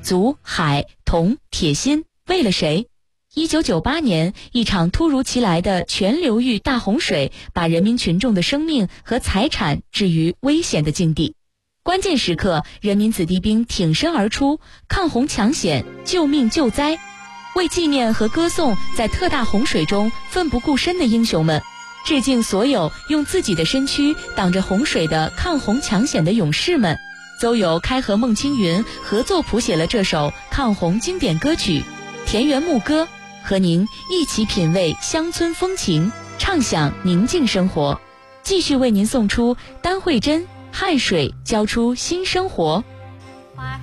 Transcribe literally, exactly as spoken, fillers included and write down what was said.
足、海、铜、铁心，为了谁？一九九八年，一场突如其来的全流域大洪水，把人民群众的生命和财产置于危险的境地。关键时刻，人民子弟兵挺身而出，抗洪抢险，救命救灾。为纪念和歌颂在特大洪水中奋不顾身的英雄们，致敬所有用自己的身躯挡着洪水的抗洪抢险的勇士们，邹友、开河、孟青云合作谱写了这首抗洪经典歌曲《田园牧歌》，和您一起品味乡村风情，畅享宁静生活。继续为您送出丹慧珍《汗水浇出新生活》。